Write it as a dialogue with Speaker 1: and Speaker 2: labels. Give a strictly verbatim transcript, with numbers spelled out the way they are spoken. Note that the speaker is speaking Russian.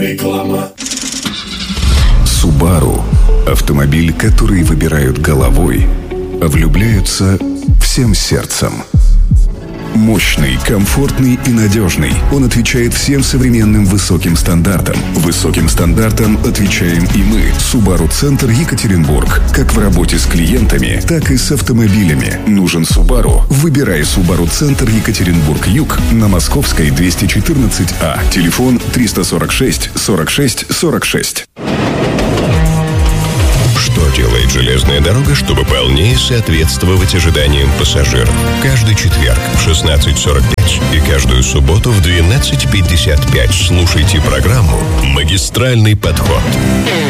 Speaker 1: Реклама.
Speaker 2: Subaru – автомобиль, который выбирают головой, а влюбляются всем сердцем. Мощный, комфортный и надежный. Он отвечает всем современным высоким стандартам. Высоким стандартам отвечаем и мы. Subaru Центр Екатеринбург. Как в работе с клиентами, так и с автомобилями. Нужен Subaru? Выбирай Subaru Центр Екатеринбург Юг на Московской двести четырнадцать А. Телефон триста сорок шесть сорок шесть сорок шесть.
Speaker 3: Что делает железная дорога, чтобы полнее соответствовать ожиданиям пассажиров? Каждый четверг в шестнадцать сорок пять и каждую субботу в двенадцать пятьдесят пять слушайте программу «Магистральный подход».